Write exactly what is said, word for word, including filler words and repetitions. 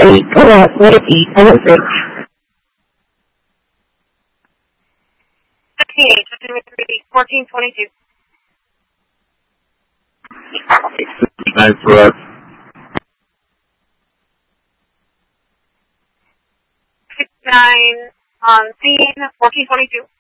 Ready, go ahead, let it be, I will search. fifteen, fifteen, fourteen twenty-two. Nine for us. Six nine on scene, fourteen twenty-two.